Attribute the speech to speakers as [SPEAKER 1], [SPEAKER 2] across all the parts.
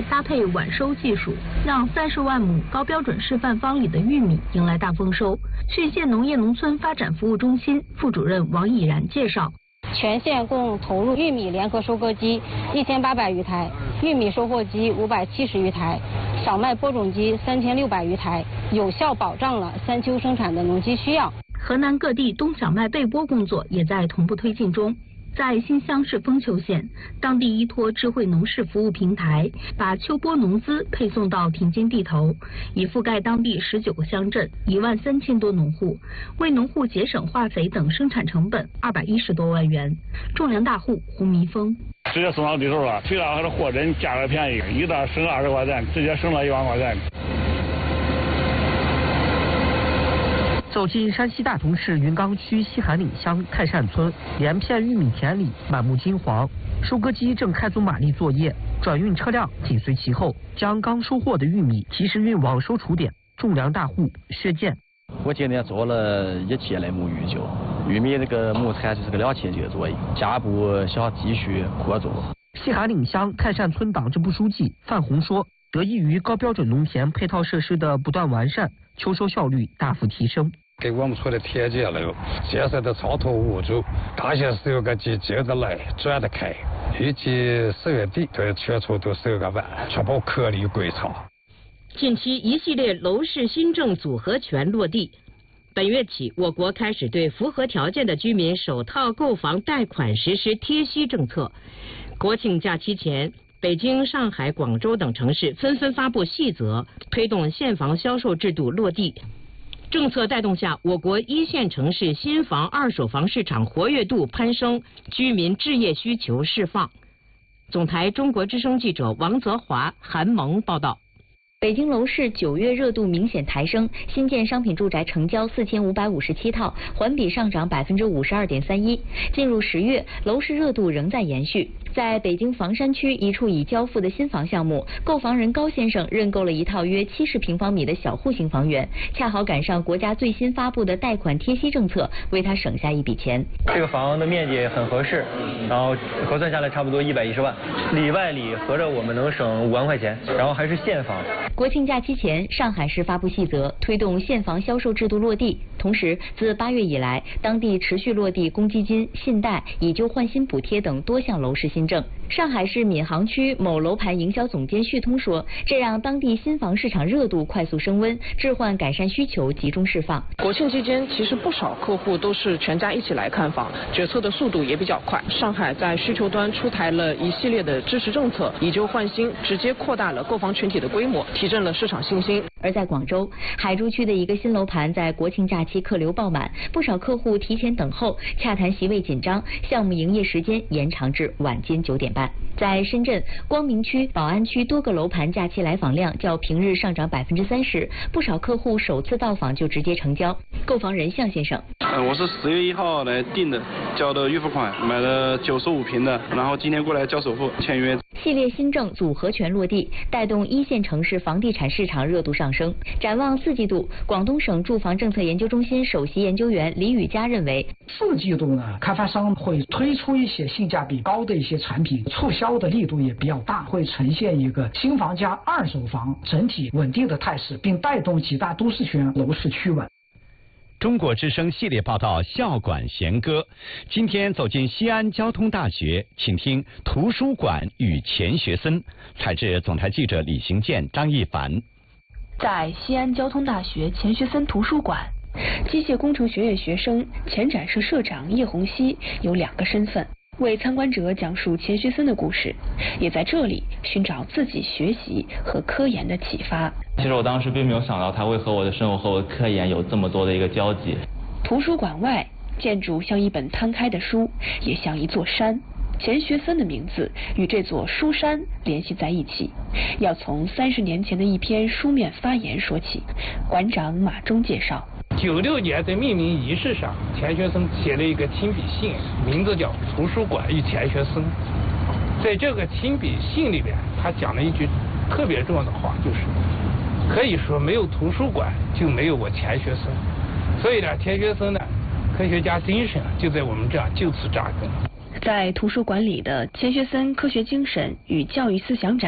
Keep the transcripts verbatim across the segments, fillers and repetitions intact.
[SPEAKER 1] 搭配晚收技术，让三十万亩高标准示范方里的玉米迎来大丰收。浚县农业农村发展服务中心副主任王以然介绍，
[SPEAKER 2] 全县共投入玉米联合收割机一千八百余台，玉米收获机五百七十余台，小麦播种机三千六百余台，有效保障了三秋生产的农机需要。
[SPEAKER 1] 河南各地冬小麦备播工作也在同步推进中。在新乡市丰丘县，当地依托智慧农事服务平台，把秋播农资配送到田间地头，已覆盖当地十九个乡镇，一万三千多农户，为农户节省化肥等生产成本二百一十多万元。种粮大户胡弥峰，
[SPEAKER 3] 直接送到地头了，渠道还是货真，价格便宜，一袋省二十块钱，直接省了一万块钱。
[SPEAKER 4] 走进山西大同市云冈区西韩岭乡泰善村，连片玉米田里满目金黄，收割机正开足马力作业，转运车辆紧随其后，将刚收获的玉米及时运往收储点。种粮大户薛建，
[SPEAKER 5] 我今天做了一节的沐浴酒，玉米那个亩产就是个两千斤的作业，下一步想继续扩种。
[SPEAKER 4] 西韩岭乡泰善村党支部书记范红说，得益于高标准农田配套设施的不断完善，秋收效率大幅提升。
[SPEAKER 6] 给我们村的田间路建设的超脱无阻，大型收割机接着来，转得开。预计十月底对全村都收割完，确保颗粒归巢。
[SPEAKER 7] 近期一系列楼市新政组合拳落地，本月起，我国开始对符合条件的居民首套购房贷款实施贴息政策。国庆假期前，北京、上海、广州等城市纷纷发布细则，推动现房销售制度落地。政策带动下，我国一线城市新房、二手房市场活跃度攀升，居民置业需求释放。总台中国之声记者王泽华、韩萌报道。
[SPEAKER 8] 北京楼市九月热度明显抬升，新建商品住宅成交四千五百五十七套，环比上涨百分之五十二点三一。进入十月，楼市热度仍在延续。在北京房山区一处已交付的新房项目，购房人高先生认购了一套约七十平方米的小户型房源，恰好赶上国家最新发布的贷款贴息政策，为他省下一笔钱。
[SPEAKER 9] 这个房的面积很合适，然后核算下来差不多一百一十万，里外里合着我们能省五万块钱，然后还是现房。
[SPEAKER 8] 国庆假期前，上海市发布细则，推动现房销售制度落地。同时，自八月以来，当地持续落地公积金、信贷、以旧换新补贴等多项楼市新政。上海市闵行区某楼盘营销总监旭通说，这让当地新房市场热度快速升温，置换改善需求集中释放。
[SPEAKER 10] 国庆期间，其实不少客户都是全家一起来看房，决策的速度也比较快。上海在需求端出台了一系列的支持政策，以旧换新，直接扩大了购房群体的规模，提振了市场信心。
[SPEAKER 8] 而在广州海珠区的一个新楼盘，在国庆假期客流爆满，不少客户提前等候，洽谈席位紧张，项目营业时间延长至晚间九点半。在深圳光明区、宝安区多个楼盘假期来访量较平日上涨百分之三十，不少客户首次到访就直接成交。购房人向先生，
[SPEAKER 11] 嗯，我是十月一号来订的，交的预付款，买了九十五平的，然后今天过来交首付签约。
[SPEAKER 8] 系列新政组合拳落地，带动一线城市房地产市场热度上升。展望四季度，广东省住房政策研究中心首席研究员李宇佳认为，
[SPEAKER 12] 四季度呢，开发商会推出一些性价比高的一些产品，促销的力度也比较大，会呈现一个新房加二手房整体稳定的态势，并带动几大都市圈楼市趋稳。
[SPEAKER 13] 中国之声系列报道《校馆弦歌》，今天走进西安交通大学，请听图书馆与钱学森。采自总台记者李行健、张一凡。
[SPEAKER 14] 在西安交通大学钱学森图书馆，机械工程学院学生、前展社社长叶红熙有两个身份，为参观者讲述钱学森的故事，也在这里寻找自己学习和科研的启发。
[SPEAKER 15] 其实我当时并没有想到他会和我的生活和我的科研有这么多的一个交集。
[SPEAKER 14] 图书馆外，建筑像一本摊开的书，也像一座山。钱学森的名字与这座书山联系在一起，要从三十年前的一篇书面发言说起。馆长马忠介绍，
[SPEAKER 16] 九六年在命名仪式上，钱学森写了一个亲笔信，名字叫《图书馆与钱学森》。在这个亲笔信里边，他讲了一句特别重要的话，就是可以说没有图书馆就没有我钱学森。所以呢，钱学森呢，科学家精神就在我们这样就此扎根。
[SPEAKER 14] 在图书馆里的钱学森科学精神与教育思想展，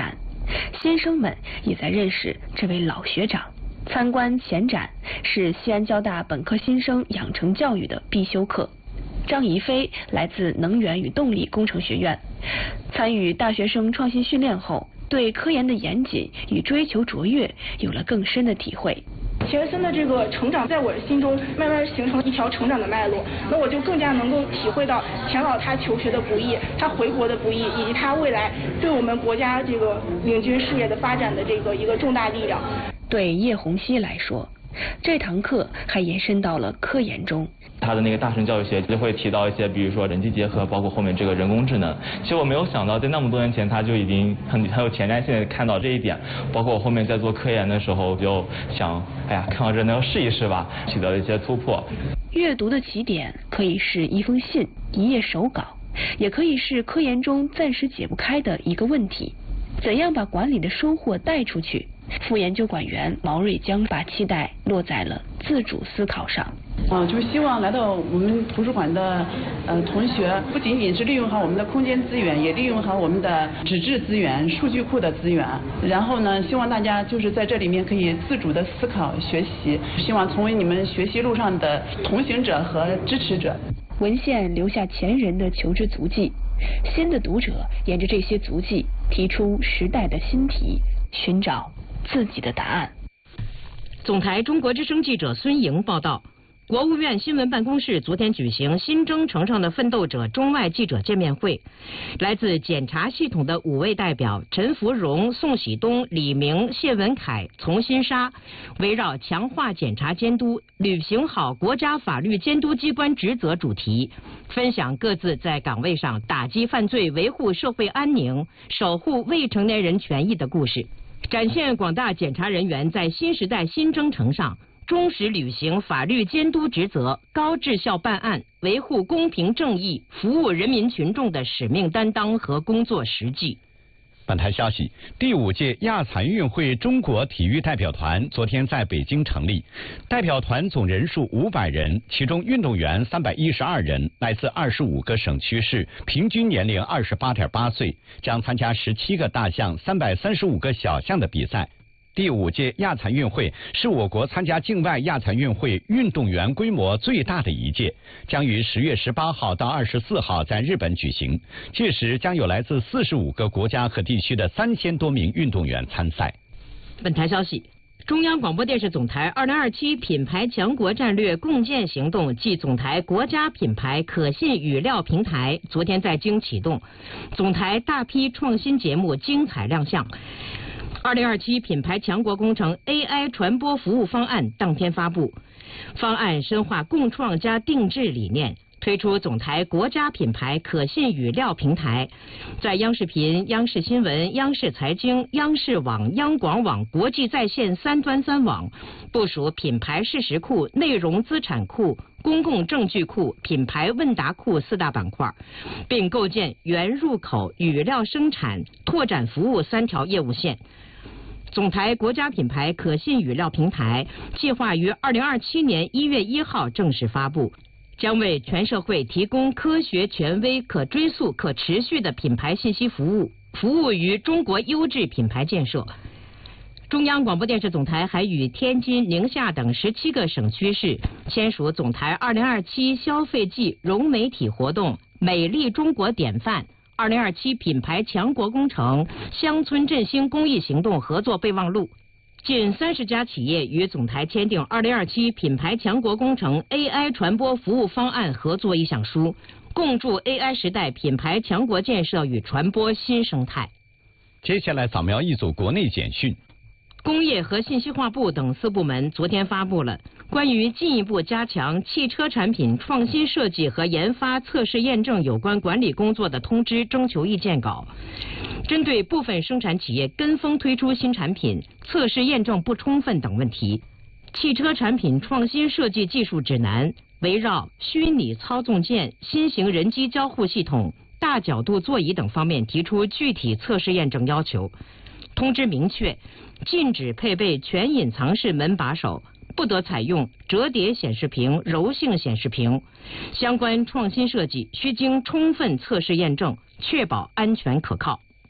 [SPEAKER 14] 先生们也在认识这位老学长。参观前展是西安交大本科新生养成教育的必修课。张怡飞来自能源与动力工程学院，参与大学生创新训练后，对科研的严谨与追求卓越有了更深的体会。
[SPEAKER 17] 钱学森的这个成长，在我心中慢慢形成一条成长的脉络，那我就更加能够体会到钱老他求学的不易，他回国的不易，以及他未来对我们国家这个领军事业的发展的这个一个重大力量。
[SPEAKER 14] 对叶虹溪来说，这堂课还延伸到了科研中。
[SPEAKER 15] 他的那个大神教育学就会提到一些，比如说人机结合，包括后面这个人工智能。其实我没有想到，在那么多年前他就已经很很有前瞻性的看到这一点。包括我后面在做科研的时候，就想，哎呀，看到这能试一试吧，取得了一些突破。
[SPEAKER 14] 阅读的起点可以是一封信、一页手稿，也可以是科研中暂时解不开的一个问题。怎样把管理的收获带出去？副研究管员毛瑞江把期待落在了自主思考上。
[SPEAKER 18] 啊，就是希望来到我们图书馆的呃同学，不仅仅是利用好我们的空间资源，也利用好我们的纸质资源、数据库的资源。然后呢，希望大家就是在这里面可以自主的思考学习，希望成为你们学习路上的同行者和支持者。
[SPEAKER 14] 文献留下前人的求知足迹，新的读者沿着这些足迹提出时代的新题，寻找自己的答案。
[SPEAKER 7] 总台中国之声记者孙莹报道，国务院新闻办公室昨天举行新征程上的奋斗者中外记者见面会，来自检察系统的五位代表陈福荣、宋喜东、李明、谢文凯、丛新沙，围绕强化检察监督、履行好国家法律监督机关职责主题，分享各自在岗位上打击犯罪、维护社会安宁、守护未成年人权益的故事，展现广大检察人员在新时代新征程上忠实履行法律监督职责、高质效办案、维护公平正义、服务人民群众的使命担当和工作实际。
[SPEAKER 13] 本台消息，第五届亚残运会中国体育代表团昨天在北京成立，代表团总人数五百人，其中运动员三百一十二人，来自二十五个省区市，平均年龄二十八点八岁，将参加十七个大项、三百三十五个小项的比赛。第五届亚残运会是我国参加境外亚残运会运动员规模最大的一届，将于十月十八号到二十四号在日本举行。届时将有来自四十五个国家和地区的三千多名运动员参赛。
[SPEAKER 7] 本台消息，中央广播电视总台二零二七品牌强国战略共建行动暨总台国家品牌可信语料平台昨天在京启动，总台大批创新节目精彩亮相。二零二七品牌强国工程 A I 传播服务方案当天发布，方案深化共创加定制理念，推出总台国家品牌可信语料平台，在央视频、央视新闻、央视财经、央视网、央广网国际在线三端三网，部署品牌事实库、内容资产库、公共证据库、品牌问答库四大板块，并构建原入口、语料生产、拓展服务三条业务线。总台国家品牌可信语料平台计划于二零二七年一月一号正式发布，将为全社会提供科学、权威、可追溯、可持续的品牌信息服务，服务于中国优质品牌建设。中央广播电视总台还与天津、宁夏等十七个省区市签署总台二零二七消费季融媒体活动美丽中国典范二零二七品牌强国工程乡村振兴公益行动合作备忘录，近三十家企业与总台签订二零二七品牌强国工程 A I 传播服务方案合作意向书，共筑 A I 时代品牌强国建设与传播新生态。
[SPEAKER 13] 接下来扫描一组国内简讯。
[SPEAKER 7] 工业和信息化部等四部门昨天发布了关于进一步加强汽车产品创新设计和研发测试验证有关管理工作的通知征求意见稿，针对部分生产企业跟风推出新产品、测试验证不充分等问题，汽车产品创新设计技术指南围绕虚拟操纵键、新型人机交互系统、大角度座椅等方面提出具体测试验证要求。通知明确，禁止配备全隐藏式门把手，不得采用折叠显示屏、柔性显示屏。相关创新设计需经充分测试验证，确保安全可靠。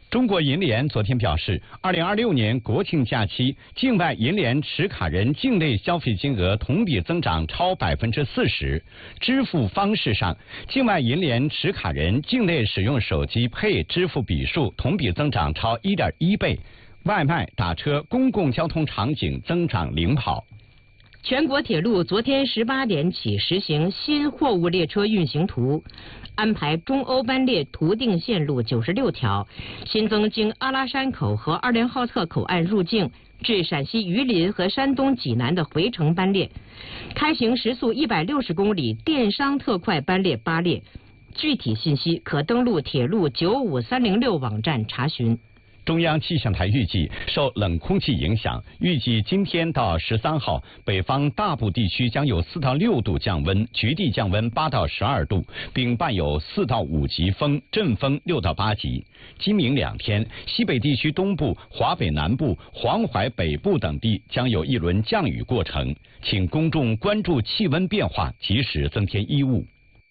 [SPEAKER 13] 中国银联昨天表示，二零二六年国庆假期，境外银联持卡人境内消费金额同比增长超百分之四十。支付方式上，境外银联持卡人境内使用手机Pay支付笔数同比增长超一点一倍，外卖、打车、公共交通场景增长领跑。
[SPEAKER 7] 全国铁路昨天十八点起实行新货物列车运行图，安排中欧班列图定线路九十六条，新增经阿拉山口和二连浩特口岸入境至陕西榆林和山东济南的回程班列，开行时速一百六十公里电商特快班列八列。具体信息可登录铁路九五三零六网站查询。
[SPEAKER 13] 中央气象台预计，受冷空气影响，预计今天到十三号，北方大部地区将有四到六度降温，局地降温八到十二度，并伴有四到五级风，阵风六到八级。今明两天，西北地区东部、华北南部、黄淮北部等地将有一轮降雨过程，请公众关注气温变化，及时增添衣物。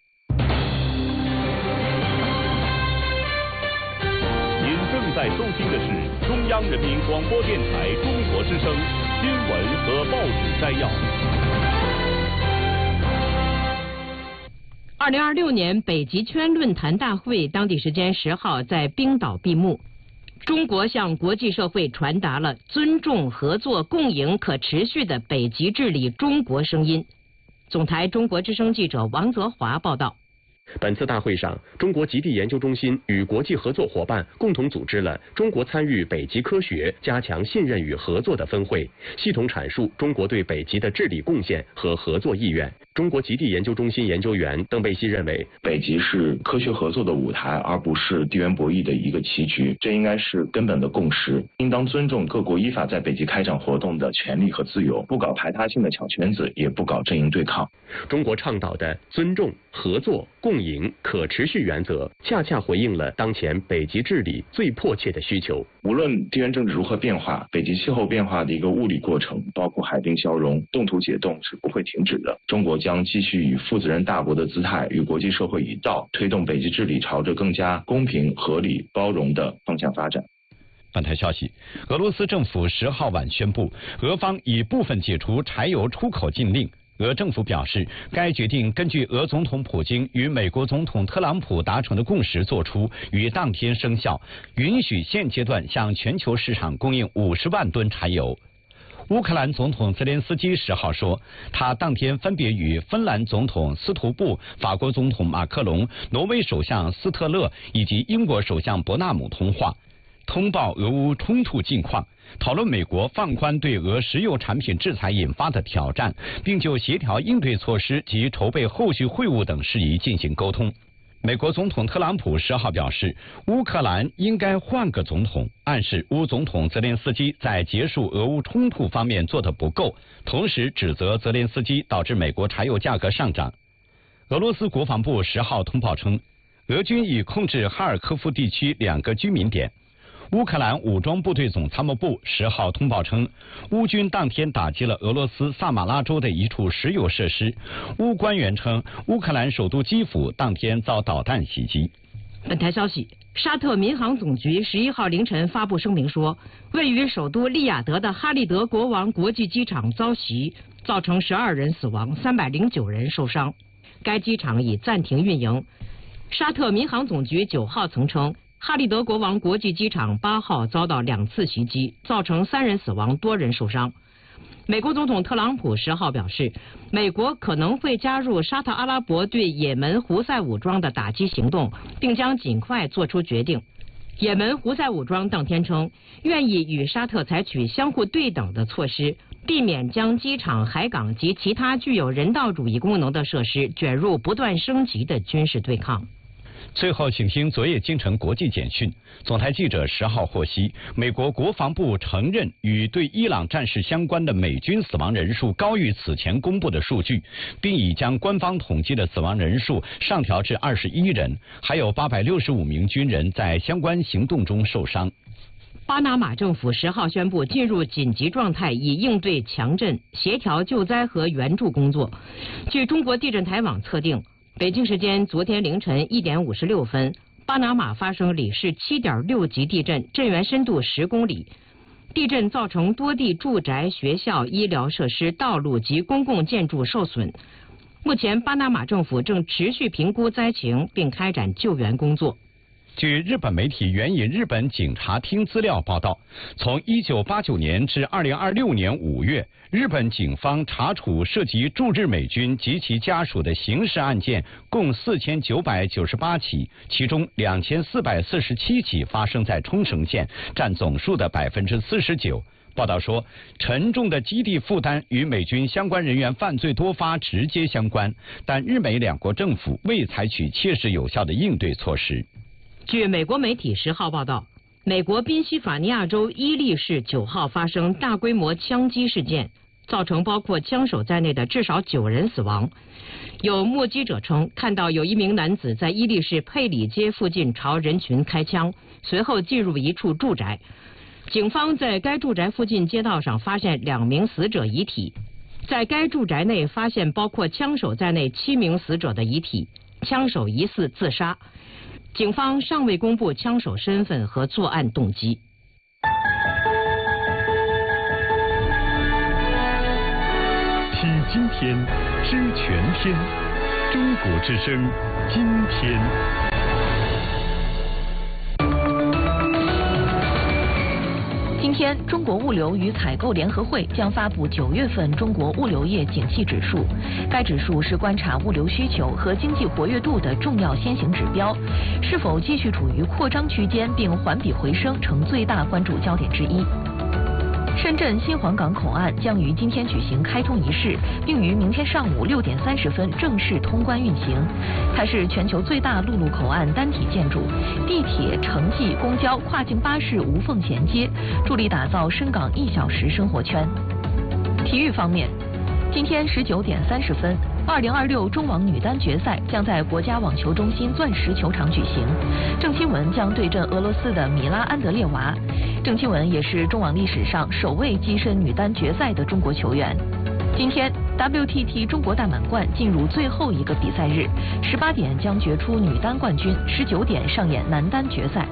[SPEAKER 13] 在收听的是中央人民广播电台中国之声新闻和报纸摘要。
[SPEAKER 7] 二零二六年北极圈论坛大会当地时间十号在冰岛闭幕。中国向国际社会传达了尊重、合作、共赢、可持续的北极治理中国声音。总台中国之声记者王泽华报道。
[SPEAKER 19] 本次大会上，中国极地研究中心与国际合作伙伴共同组织了中国参与北极科学、加强信任与合作的分会，系统阐述中国对北极的治理贡献和合作意愿。中国极地研究中心研究员邓贝西认为，
[SPEAKER 20] 北极是科学合作的舞台，而不是地缘博弈的一个棋局，这应该是根本的共识。应当尊重各国依法在北极开展活动的权利和自由，不搞排他性的小圈子，也不搞阵营对抗。
[SPEAKER 19] 中国倡导的尊重、合作、共赢、可持续原则，恰恰回应了当前北极治理最迫切的需求。
[SPEAKER 20] 无论地缘政治如何变化，北极气候变化的一个物理过程，包括海冰消融、冻土解冻是不会停止的。中国将继续以负责任大国的姿态，与国际社会一道，推动北极治理朝着更加公平、合理、包容的方向发展。
[SPEAKER 13] 本台消息，俄罗斯政府十号晚宣布，俄方已部分解除柴油出口禁令。俄政府表示，该决定根据俄总统普京与美国总统特朗普达成的共识作出，于当天生效，允许现阶段向全球市场供应五十万吨柴油。乌克兰总统泽连斯基十号说，他当天分别与芬兰总统斯图布、法国总统马克龙、挪威首相斯特勒以及英国首相伯纳姆通话，通报俄乌冲突近况，讨论美国放宽对俄石油产品制裁引发的挑战，并就协调应对措施及筹备后续会晤等事宜进行沟通。美国总统特朗普十号表示，乌克兰应该换个总统，暗示乌总统泽连斯基在结束俄乌冲突方面做得不够，同时指责泽连斯基导致美国柴油价格上涨。俄罗斯国防部十号通报称，俄军已控制哈尔科夫地区两个居民点。乌克兰武装部队总参谋部十号通报称，乌军当天打击了俄罗斯萨马拉州的一处石油设施。乌官员称，乌克兰首都基辅当天遭导弹袭击。
[SPEAKER 7] 本台消息，沙特民航总局十一号凌晨发布声明说，位于首都利雅得的哈利德国王国际机场遭袭，造成十二人死亡，三百零九人受伤。该机场已暂停运营。沙特民航总局九号曾称，哈利德国王国际机场八号遭到两次袭击，造成三人死亡，多人受伤。美国总统特朗普十号表示，美国可能会加入沙特阿拉伯对也门胡塞武装的打击行动，并将尽快做出决定。也门胡塞武装当天称，愿意与沙特采取相互对等的措施，避免将机场、海港及其他具有人道主义功能的设施卷入不断升级的军事对抗。
[SPEAKER 13] 最后，请听昨夜京城国际简讯。总台记者十号获悉，美国国防部承认与对伊朗战事相关的美军死亡人数高于此前公布的数据，并已将官方统计的死亡人数上调至二十一人，还有八百六十五名军人在相关行动中受伤。
[SPEAKER 7] 巴拿马政府十号宣布进入紧急状态，以应对强震、协调救灾和援助工作。据中国地震台网测定，北京时间昨天凌晨一点五十六分， 巴拿马发生里氏 七点六 级地震，震源深度十公里。地震造成多地住宅、学校、医疗设施、道路及公共建筑受损。目前，巴拿马政府正持续评估灾情，并开展救援工作。
[SPEAKER 13] 据日本媒体援引日本警察厅资料报道，从一九八九年至二零二六年五月，日本警方查处涉及驻日美军及其家属的刑事案件共四千九百九十八起，其中两千四百四十七起发生在冲绳县，占总数的百分之四十九。报道说，沉重的基地负担与美军相关人员犯罪多发直接相关，但日美两国政府未采取切实有效的应对措施。
[SPEAKER 7] 据美国媒体十号报道，美国宾夕法尼亚州伊利市九号发生大规模枪击事件，造成包括枪手在内的至少九人死亡。有目击者称，看到有一名男子在伊利市佩里街附近朝人群开枪，随后进入一处住宅。警方在该住宅附近街道上发现两名死者遗体，在该住宅内发现包括枪手在内七名死者的遗体，枪手疑似自杀。警方尚未公布枪手身份和作案动机。
[SPEAKER 21] 听今天，知全天，中国之声，今天。
[SPEAKER 22] 今天，中国物流与采购联合会将发布九月份中国物流业景气指数。该指数是观察物流需求和经济活跃度的重要先行指标，是否继续处于扩张区间并环比回升，成最大关注焦点之一。深圳新皇岗口岸将于今天举行开通仪式，并于明天上午六点三十分正式通关运行。它是全球最大陆路口岸单体建筑，地铁、城际、公交、跨境巴士无缝衔接，助力打造深港一小时生活圈。体育方面，今天十九点三十分，二零二六中网女单决赛将在国家网球中心钻石球场举行，郑钦文将对阵俄罗斯的米拉安德烈娃。郑钦文也是中网历史上首位跻身女单决赛的中国球员。今天 W T T 中国大满贯进入最后一个比赛日，十八点将决出女单冠军，十九点上演男单决赛。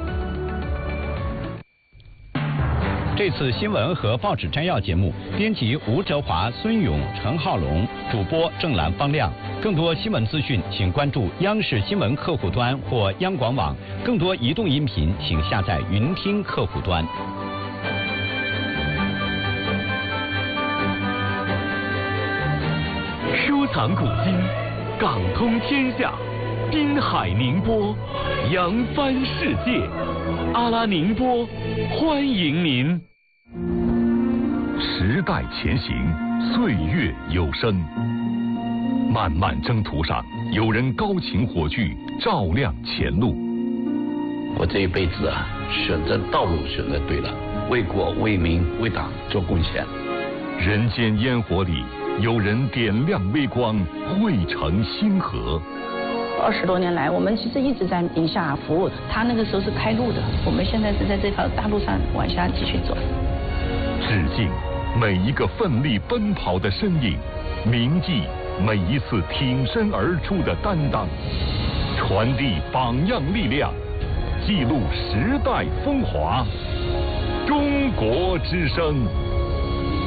[SPEAKER 13] 这次新闻和报纸摘要节目，编辑吴哲华、孙勇、陈浩龙，主播郑兰、方亮。更多新闻资讯，请关注央视新闻客户端或央广网。更多移动音频，请下载云听客户端。
[SPEAKER 21] 收藏古今，港通天下，滨海宁波，扬帆世界。阿拉宁波，欢迎您。时代前行，岁月有声。漫漫征途上，有人高擎火炬，照亮前路。
[SPEAKER 23] 我这一辈子啊，选择道路选择对了，为国为民为党做贡献。
[SPEAKER 21] 人间烟火里，有人点亮微光，汇成星河。
[SPEAKER 24] 二十多年来，我们其实一直在宁夏服务。他那个时候是开路的，我们现在是在这条大路上往下继续走。
[SPEAKER 21] 致敬每一个奋力奔跑的身影，铭记每一次挺身而出的担当，传递榜样力量，记录时代风华。中国之声。